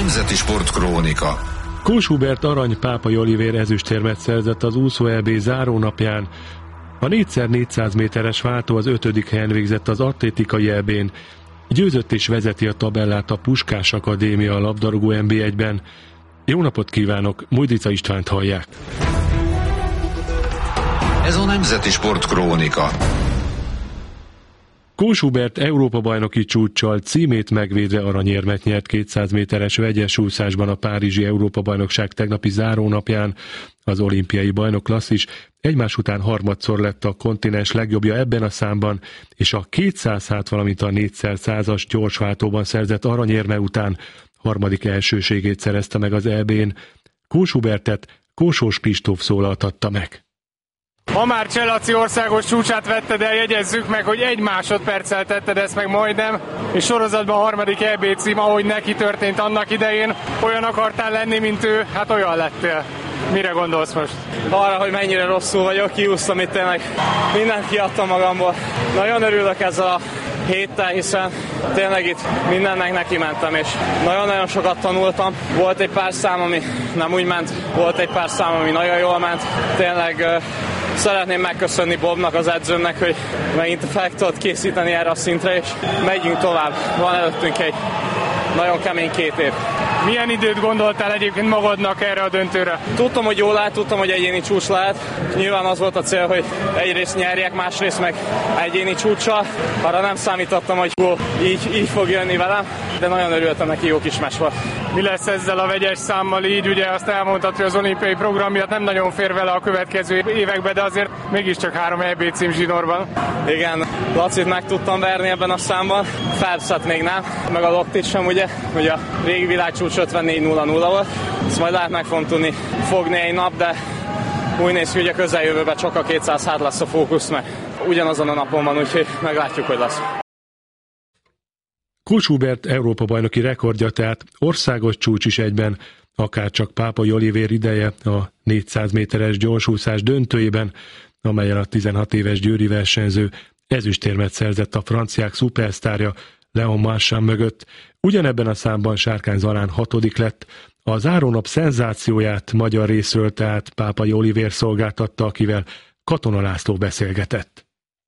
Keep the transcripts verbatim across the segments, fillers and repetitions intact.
Nemzeti Sportkrónika. Kós Hubert arany, Pápai Olivér ezüstérmet szerzett az úszó é bé zárónapján. A négy szer négyszáz méteres váltó az ötödik helyen végzett az atlétikai é bén. Győzött és vezeti a tabellát a Puskás Akadémia a labdarúgó en bé egyben. Jó napot kívánok, Mújdica Istvánt hallják. Ez a Nemzeti Sportkrónika. Kós Hubert Európa-bajnoki csúccsal címét megvédve aranyérmet nyert kétszáz méteres vegyes úszásban a párizsi Európa-bajnokság tegnapi zárónapján. Az olimpiai bajnok klasszis egymás után harmadszor lett a kontinens legjobbja ebben a számban, és a kétszáz hát, valamint a négyszer százas gyorsváltóban szerzett aranyérme után harmadik elsőségét szerezte meg az é bén. Kós Hubertet Kósós Kristóf szólaltatta meg. Ha már Cseh-Laci országos csúcsát vetted el, jegyezzük meg, hogy egy másodperccel tetted ezt meg majdnem, és sorozatban a harmadik é bé cím, ahogy neki történt annak idején. Olyan akartál lenni, mint ő, hát olyan lettél. Mire gondolsz most? Arra, hogy mennyire rosszul vagyok, kiúsztam itt tényleg. Mindent kiadtam magamból. Nagyon örülök ezzel a héttel, hiszen tényleg itt mindennek neki mentem, és nagyon-nagyon sokat tanultam. Volt egy pár szám, ami nem úgy ment, volt egy pár szám, ami nagyon jól ment. Tényleg uh, szeretném megköszönni Bobnak, az edzőmnek, hogy megint fel tudott készíteni erre a szintre, és megyünk tovább. Van előttünk egy nagyon kemény két év. Milyen időt gondoltál egyébként magadnak erre a döntőre? Tudtam, hogy jól lehet, tudtam, hogy egyéni csúcs lehet. Nyilván az volt a cél, hogy egyrészt nyerjek, másrészt meg egyéni csúccsal. Arra nem számítottam, hogy hú, így, így fog jönni velem, de nagyon örültem neki, jó kis mes volt. Mi lesz ezzel a vegyes számmal így? Ugye azt elmondtad, hogy az olimpiai program miatt nem nagyon fér vele a következő években, de azért mégiscsak három é bé cím zsinórban. Igen, Lacit meg tudtam verni ebben a számban, Phelpset még nem, meg a Loktit sem, ugye, ugye a régi világcsúcs ötvennégy nulla nulla volt. Ezt majd lehet meg fogom tudni fogni egy nap, de úgy néz ki, hogy a közeljövőben csak a kétszáz hát lesz a fókusz, mert ugyanazon a napon van, úgyhogy meglátjuk, hogy lesz. Kós Hubert Európa-bajnoki rekordja, tehát országos csúcs is egyben, akárcsak Pápai Olivér ideje a négyszáz méteres gyorsúszás döntőjében, amelyen a tizenhat éves győri versenyző ezüstérmet szerzett a franciák szupersztárja Léon Marchand mögött. Ugyanebben a számban Sárkány Zalán hatodik lett. A zárónap szenzációját magyar részről tehát Pápai Olivér szolgáltatta, akivel Katona László beszélgetett.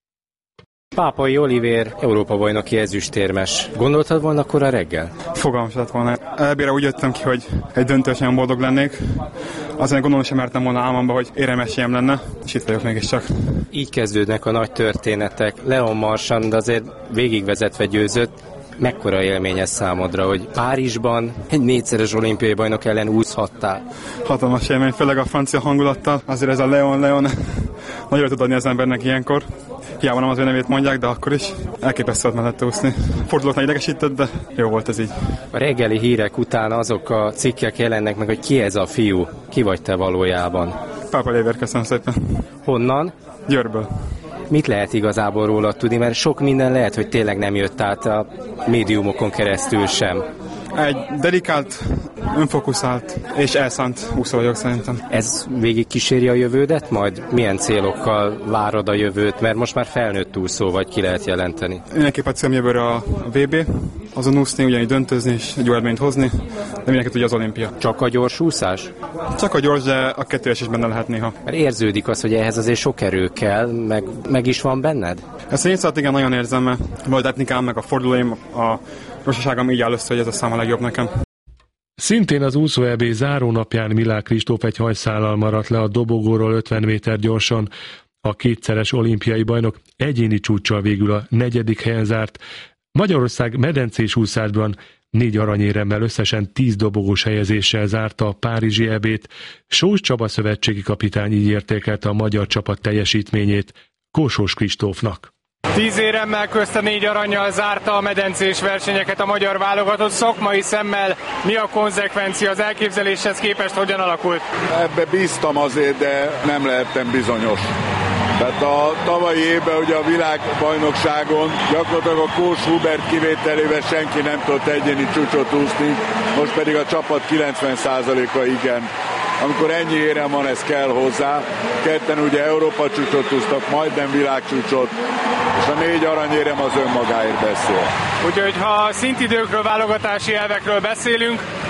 Pápai Olivér Európa-bajnoki ezüstérmes. Gondoltad volna akkor a reggel? Fogalmam sem lett volna. Elbére úgy jöttem ki, hogy egy döntős nagyon boldog lennék. Azért gondolom sem mertem volna álmomba, hogy éremesélyem lenne, és itt vagyok mégiscsak. Így kezdődnek a nagy történetek. Léon Marchand azért végigvezetve győzött. Mekkora élmény ez számodra, hogy Párizsban egy négyszeres olimpiai bajnok ellen úszhattál? Hatalmas élmény, főleg a francia hangulattal. Azért ez a Léon, Léon nagyra tud adni az embernek ilyenkor. Hiába nem az ő nevét mondják, de akkor is elképesztő volt mellette úszni. Fordulóknál idegesített, de jó volt ez így. A reggeli hírek után azok a cikkek jelennek meg, hogy ki ez a fiú, ki vagy te valójában? Pápai Olivér, köszönöm szépen. Honnan? Győrből. Mit lehet igazából róla tudni, mert sok minden lehet, hogy tényleg nem jött át a médiumokon keresztül sem. Egy dedikált, önfokuszált és elszánt úszó vagyok szerintem. Ez végig kíséri a jövődet? Majd milyen célokkal várod a jövőt? Mert most már felnőtt úszó vagy, ki lehet jelenteni. Mindenképp a célom jövőre a vé bé, azon úszni, ugyanígy döntözni és egy jó eredményt hozni, de mindenki tudja az olimpia. Csak a gyors úszás? Csak a gyors, de a kettős is benne lehet néha. Mert érződik az, hogy ehhez azért sok erő kell, meg, meg is van benned? Ezt a négyszázat igen nagyon érzem, mert vagy technikám, meg a fordulóim, a gyorsaságom így áll össze, hogy ez a szám a legjobb nekem. Szintén az úszó é bé zárónapján Milák Kristóf egy hajszállal maradt le a dobogóról ötven méter gyorsan. A kétszeres olimpiai bajnok egyéni csúccsal végül a negyedik helyen zárt. Magyarország medencés úszásban négy aranyéremmel összesen tíz dobogós helyezéssel zárta a párizsi é bét. Sós Csaba szövetségi kapitány így értékelte a magyar csapat teljesítményét Kósós Kristófnak. Tíz éremmel közt a négy arannyal zárta a medencés versenyeket a magyar válogatott. Szakmai szemmel mi a konzekvencia, az elképzeléshez képest hogyan alakult? Ebbe bíztam azért, de nem lehettem bizonyos. Tehát a tavalyi évben ugye a világbajnokságon gyakorlatilag a Kós Hubert kivételével senki nem tudott egyéni csúcsot úszni, most pedig a csapat kilencven százaléka igen. Amikor ennyi érem van, ez kell hozzá. Ketten ugye Európa csúcsot úsztak, majdnem világcsúcsot, és a négy aranyérem az önmagáért beszél. Úgyhogy ha szintidőkről, válogatási elvekről beszélünk,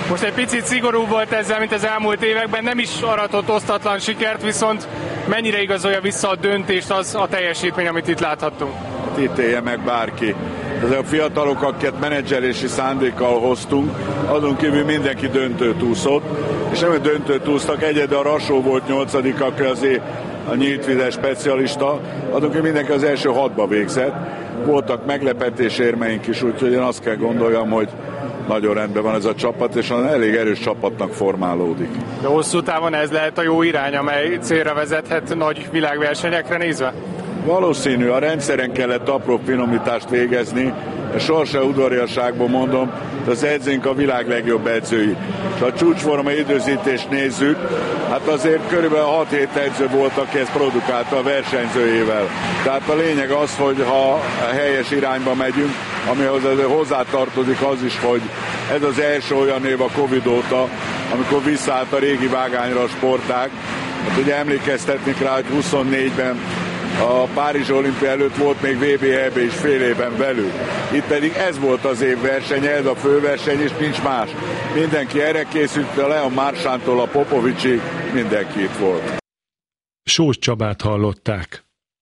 Most egy picit szigorúbb volt ezzel, mint az elmúlt években, nem is aratott osztatlan sikert, viszont mennyire igazolja vissza a döntést az a teljesítmény, amit itt láthattunk? Itt élje meg bárki. Ezek a fiatalok, akiket menedzselési szándékkal hoztunk, azon kívül mindenki döntőt úszott, és nem, hogy döntőt úsztak, egyed a Rasó volt nyolcadik, aki azért a nyíltvizes specialista, azon kívül mindenki az első hatba végzett. Voltak meglepetés érmeink is, úgyhogy én azt kell gondoljam, hogy nagyon rendben van ez a csapat, és elég erős csapatnak formálódik. De hosszú távon ez lehet a jó irány, amely célra vezethet nagy világversenyekre nézve? Valószínű, a rendszeren kellett apró finomítást végezni, és sorsa udvariasságból mondom, az edzőink a világ legjobb edzői. És ha a csúcsforma időzítést nézzük, hát azért körülbelül hat-hét edző volt, aki ezt produkálta a versenyzőjével. Tehát a lényeg az, hogy ha a helyes irányba megyünk, amihoz azért hozzátartozik az is, hogy ez az első olyan év a Covid óta, amikor visszaállt a régi vágányra a sportág. Hát ugye emlékeztetnék rá, hogy huszonnégyben a Párizsi olimpia előtt volt még vé bé é bé is fél éven belül. Itt pedig ez volt az év versenye, ez a főverseny, és nincs más. Mindenki erre készült, a Leon Marsántól a Popovicsig, mindenki itt volt. Sós Csabát hallották.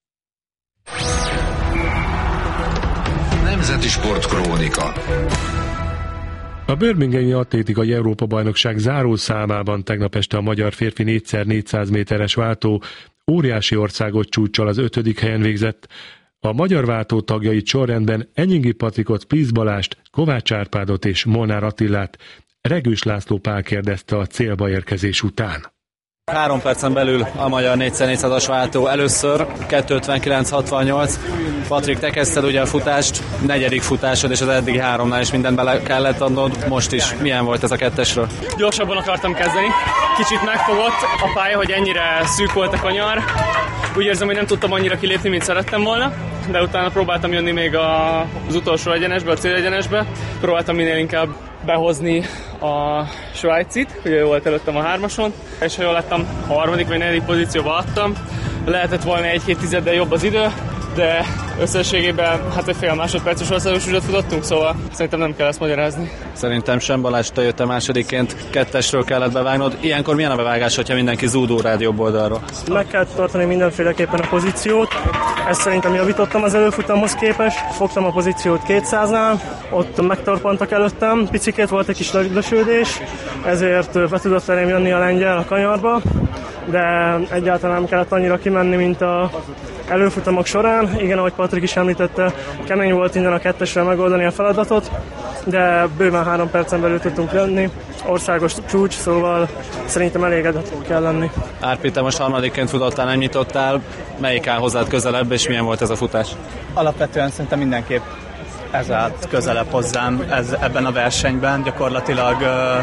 Nemzeti Sportkrónika. A Birminghami atlétikai Európa-bajnokság zárószámában tegnap este a magyar férfi négy szer négyszáz méteres váltó óriási országos csúccsal az ötödik helyen végzett. A magyar váltó tagjait sorrendben Enyingi Patrikot, Plisz Balást, Kovács Árpádot és Molnár Attilát Regős László Pál kérdezte a célba érkezés után. Három percen belül a magyar négy szer négyszázas váltó először, kettő ötvenkilenc hatvannyolc. Patrik, te kezdted ugye a futást, negyedik futásod, és az eddigi háromnál is mindent bele kellett adnod. Most is milyen volt ez a kettesről? Gyorsabban akartam kezdeni. Kicsit megfogott a pálya, hogy ennyire szűk volt a kanyar. Úgy érzem, hogy nem tudtam annyira kilépni, mint szerettem volna, de utána próbáltam jönni még az utolsó egyenesbe, a célegyenesbe. Próbáltam minél inkább behozni a svájcit, ugye volt előttem a hármason, és ha jól láttam, harmadik vagy negyedik pozícióba adtam. Lehetett volna egy-két tizeddel jobb az idő, de összességében hát egy fél másodperces országos csúcsot futottunk, szóval szerintem nem kell ezt magyarázni. Szerintem sem, Balázs, te jöttél másodikként, kettesről kellett bevágnod. Ilyenkor milyen a bevágás, hogyha mindenki zúdul rád jobb oldalról? Meg kell tartani mindenféleképpen a pozíciót. Ezt szerintem javítottam az előfutamhoz képest. Fogtam a pozíciót kétszáznál, ott megtorpantak előttem, picikét volt egy kis lösődés, ezért be tudott velem jönni a lengyel a kanyarba, de egyáltalán nem kellett annyira kimenni, mint a előfutamok során. Igen, ahogy Patrik is említette, kemény volt innen a kettesre megoldani a feladatot, de bőven három percen belül tudtunk lenni. Országos csúcs, szóval szerintem elégedett kell lenni. Árpi, te most harmadikként futottál, nem nyitottál. Melyik áll hozzád közelebb, és milyen volt ez a futás? Alapvetően szerintem mindenképp ez állt közelebb hozzám ez, ebben a versenyben. Gyakorlatilag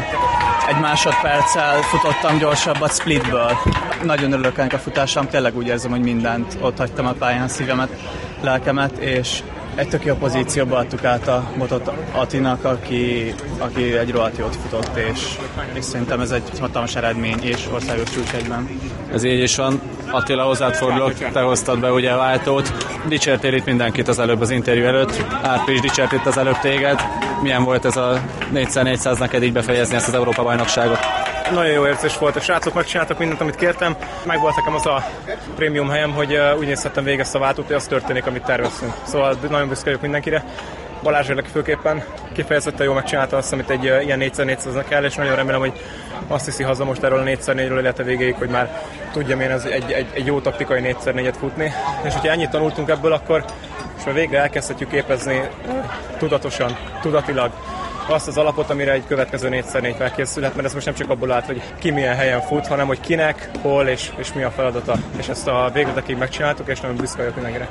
uh, egy másodperccel futottam gyorsabbat splitből. Nagyon örülök ennek a futásom, tényleg úgy érzem, hogy mindent ott hagytam a pályán, szívemet, lelkemet, és egy tök jó pozícióba adtuk át a botot Attinak, aki, aki egy rohadt jót futott, és, és szerintem ez egy hatalmas eredmény, és országos csúcs egyben. Ez így is van. Attila, hozzád fordulok, te hoztad be ugye a váltót. Dicsértél itt mindenkit az előbb az interjú előtt. Árpi is dicsért itt az előbb téged. Milyen volt ez a négy szer négyszáz neked így befejezni ezt az Európa-bajnokságot? Nagyon jó érzés volt, a srácok megcsináltak mindent, amit kértem. Meg volt nekem az a prémium helyem, hogy úgy nézhettem végig ezt a váltót, hogy az történik, amit terveztünk. Szóval nagyon büszke vagyok mindenkire. Balázs Érlek főképpen kifejezetten jól megcsinálta azt, amit egy ilyen négy szer négyszáznak kell, és nagyon remélem, hogy azt hiszi haza most erről a négy szer négyről, illetve végéig, hogy már tudjam én ez egy, egy, egy jó taktikai négy szer négyet futni. És hogyha ennyit tanultunk ebből, akkor és már végre elkezdhetjük képezni tudatosan, tudatilag azt az alapot, amire egy következő négy szer négy felkészülhet, mert ez most nem csak abból állt, hogy ki milyen helyen fut, hanem hogy kinek, hol és, és mi a feladata. És ezt a végletekig megcsináltuk, és nagyon büszke vagyok mindenkire.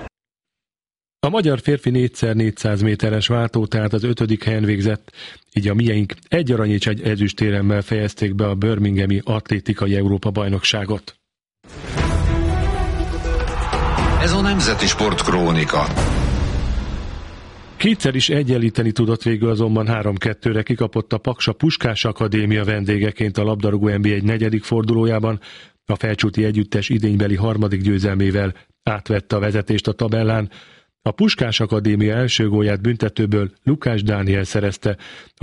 A magyar férfi négy szer négyszáz méteres váltó tehát az ötödik helyen végzett, így a mieink egy arany és egy ezüstéremmel fejezték be a Birminghami atlétikai Európa-bajnokságot. Ez a Nemzeti Sportkrónika. Kétszer is egyenlíteni tudott végül, azonban három-kettőre kikapott a Paksa Puskás Akadémia vendégeként a labdarúgó en bé egy negyedik fordulójában. A Felcsúti együttes idénybeli harmadik győzelmével átvette a vezetést a tabellán. A Puskás Akadémia első gólját büntetőből Lukács Dániel szerezte,